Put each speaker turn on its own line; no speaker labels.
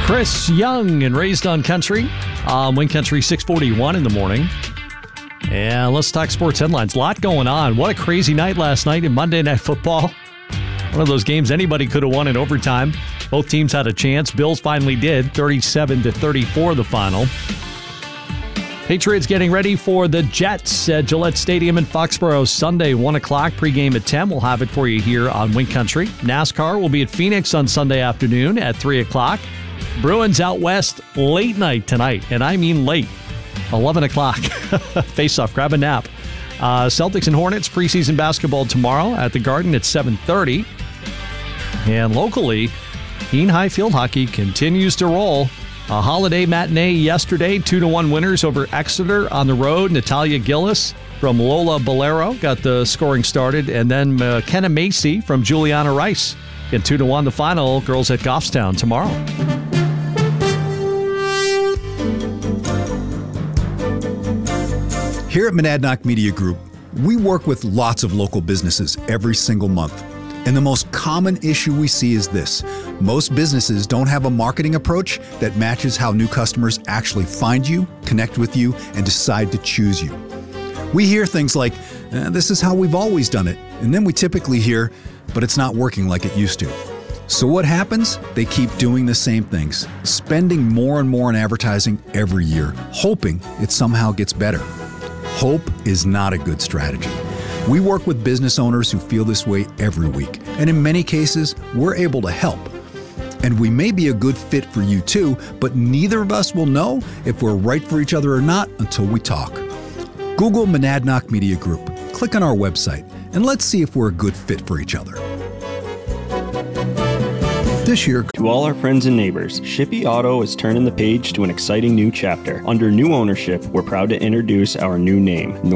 Chris Young and Raised on Country on Win Country 641 in the morning. And let's talk sports headlines. A lot going on. What a crazy night last night in Monday Night Football. One of those games anybody could have won in overtime. Both teams had a chance. Bills finally did. 37-34 the final. Patriots getting ready for the Jets at Gillette Stadium in Foxborough Sunday, 1 o'clock. Pregame at 10. We'll have it for you here on Win Country. NASCAR will be at Phoenix on Sunday afternoon at 3 o'clock. Bruins out west late night tonight, and I mean late, 11 o'clock. Face-off, grab a nap. Celtics and Hornets preseason basketball tomorrow at the Garden at 7:30. And locally, Keene High Field Hockey continues to roll. A holiday matinee yesterday, 2-1 winners over Exeter on the road. Natalia Gillis from Lola Bolero got the scoring started, and then McKenna Macy from Juliana Rice. And 2-1 the final. Girls at Goffstown tomorrow.
Here at Monadnock Media Group, we work with lots of local businesses every single month. And the most common issue we see is this. Most businesses don't have a marketing approach that matches how new customers actually find you, connect with you, and decide to choose you. We hear things like, this is how we've always done it. And then we typically hear, but it's not working like it used to. So what happens? They keep doing the same things, spending more and more on advertising every year, hoping it somehow gets better. Hope is not a good strategy. We work with business owners who feel this way every week, and in many cases, we're able to help. And we may be a good fit for you too, but neither of us will know if we're right for each other or not until we talk. Google Monadnock Media Group, click on our website, and let's see if we're a good fit for each other. This year,
to all our friends and neighbors, Shippey Auto is turning the page to an exciting new chapter. Under new ownership, we're proud to introduce our new name,